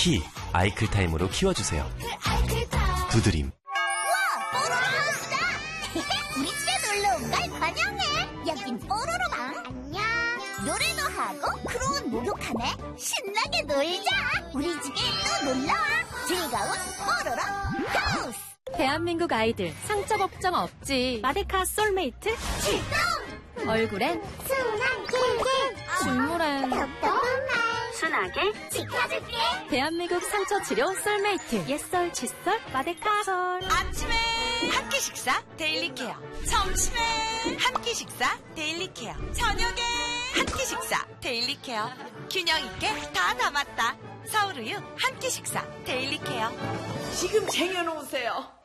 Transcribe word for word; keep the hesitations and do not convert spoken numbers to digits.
키 아이클타임으로 키워주세요. 두드림. 우와, 뽀로로 하우스다. 우리 집에 놀러 온 걸 환영해. 여긴 뽀로로방. 안녕. 노래도 하고 크로운 목욕하네. 신나게 놀자. 우리 집에 또 놀러와. 즐거운 뽀로로 하우스. 대한민국 아이들 상처 걱정 없지. 마데카 솔메이트 출동. 얼굴엔 순한 길길. 식물엔 답답한 말. 순하게 지켜줄게. 대한민국 상처 치료 솔메이트. 옛설 칫솔 마데카 솔. 아침에 한 끼 식사 데일리 케어, 점심에 한 끼 식사 데일리 케어, 저녁에 한 끼 식사 데일리 케어. 균형 있게 다 담았다. 서울우유 한 끼 식사 데일리 케어. 지금 쟁여놓으세요.